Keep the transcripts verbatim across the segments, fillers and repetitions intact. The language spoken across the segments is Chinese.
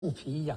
布匹一样。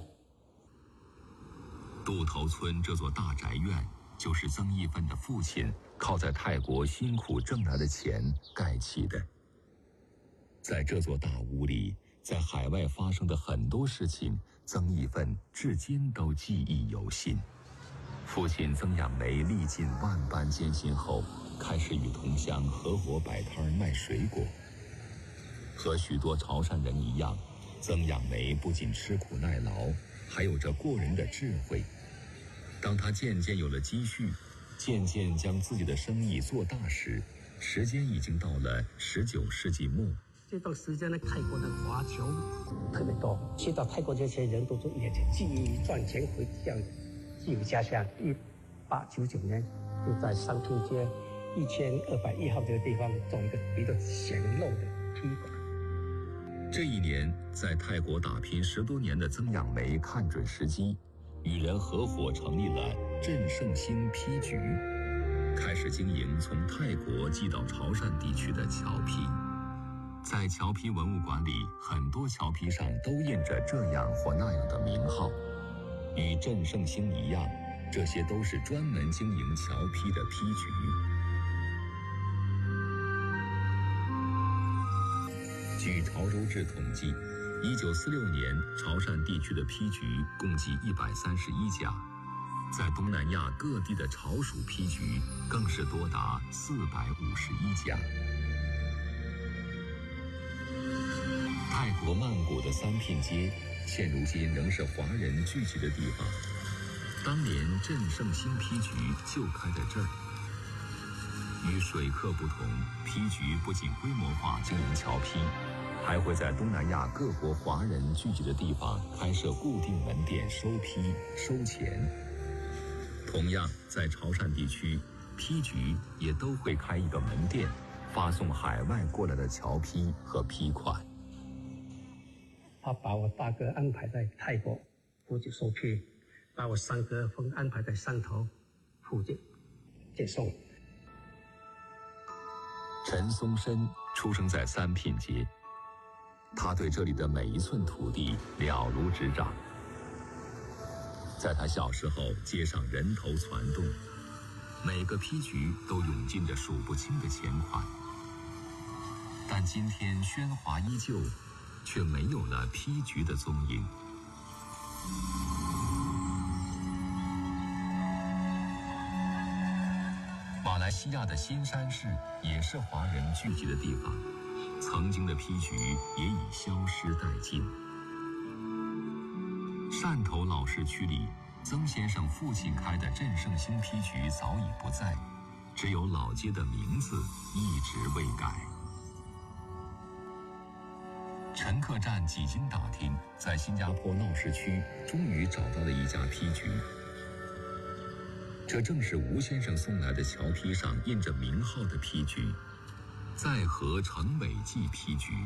渡头村这座大宅院，就是曾义奋的父亲靠在泰国辛苦挣来的钱盖起的。在这座大屋里，在海外发生的很多事情，曾义奋至今都记忆犹新。父亲曾养梅历尽万般艰辛后，开始与同乡合伙摆摊卖水果。和许多潮汕人一样，曾养梅不仅吃苦耐劳，还有着过人的智慧。当他渐渐有了积蓄，渐渐将自己的生意做大时，时间已经到了十九世纪末。 这段时间呢，泰国的华侨特别多，去到泰国这些人都说也急于赚钱回家，寄回家乡。一八九九年，就在商品街一千二百一号这个地方做一个比较显露的批馆。 这一年，在泰国打拼十多年的曾养梅看准时机，与人合伙成立了镇盛兴批局，开始经营从泰国寄到潮汕地区的侨批。在侨批文物馆里，很多侨批上都印着这样或那样的名号。与镇盛兴一样，这些都是专门经营侨批的批局。据《潮州志》统计，一九四六年潮汕地区的批局共计一百三十一家，在东南亚各地的潮属批局更是多达四百五十一家。泰国曼谷的三聘街，现如今仍是华人聚集的地方。当年镇盛兴批局就开在这儿。与水客不同，批局不仅规模化经营侨批，还会在东南亚各国华人聚集的地方开设固定门店收批收钱。同样，在潮汕地区，批局也都会开一个门店，发送海外过来的侨批和批款。 他把我大哥安排在泰国负责收批，把我三哥分安排在汕头负责接送。 陈松深出生在三聘街，他对这里的每一寸土地了如指掌。在他小时候，街上人头攒动，每个批局都涌进着数不清的钱款。但今天喧哗依旧，却没有了批局的踪影。马来西亚的新山市也是华人聚集的地方，曾经的批局也已消失殆尽。汕头老市区里，曾先生父亲开的镇盛兴批局早已不在，只有老街的名字一直未改。陈客栈几经打听，在新加坡闹市区终于找到了一家批局。这正是吴先生送来的侨批上印着名号的批局，在河城美记批局。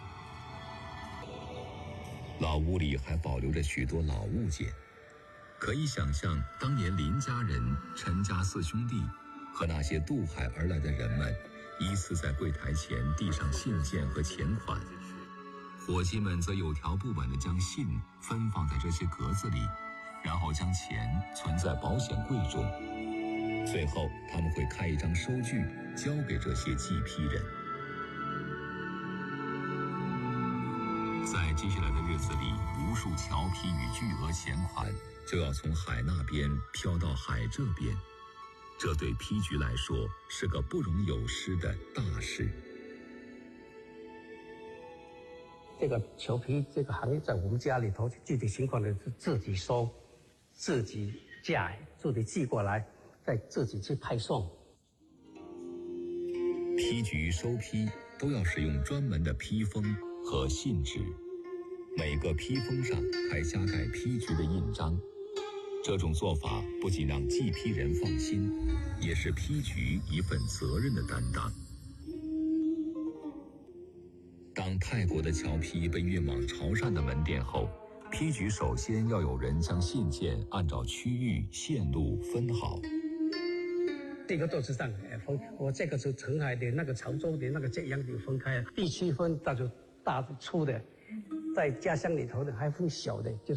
老屋里还保留着许多老物件，可以想象当年林家人、陈家四兄弟和那些渡海而来的人们，依次在柜台前递上信件和钱款。伙计们则有条不紊地将信分放在这些格子里，然后将钱存在保险柜中。最后他们会开一张收据交给这些寄批人。在接下来的日子里，无数侨批与巨额钱款就要从海那边飘到海这边，这对批局来说是个不容有失的大事。 这个侨批这个行业在我们家里头具体情况呢是自己收、自己架、自己寄过来，再自己去派送。 批局收批都要使用专门的批封和信纸，每个批封上还加盖批局的印章。这种做法不仅让寄批人放心，也是批局一份责任的担当。当泰国的侨批被运往潮汕的门店后，批局首先要有人将信件按照区域线路分好。 这个都是这样分，我这个是澄海的，那个潮州的，那个这样的分开，地区分，那就大的粗的， 在家乡里头呢还分小的，就是